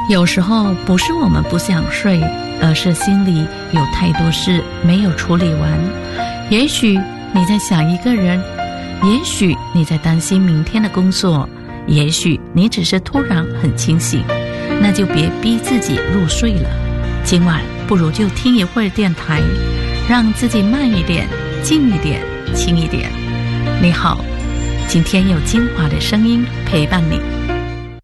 有时候不是我们不想睡，而是心里有太多事没有处理完。也许你在想一个人，也许你在担心明天的工作，也许你只是突然很清醒，那就别逼自己入睡了。今晚不如就听一会儿电台，让自己慢一点，静一点，轻一点。你好，今天有精华的声音陪伴你。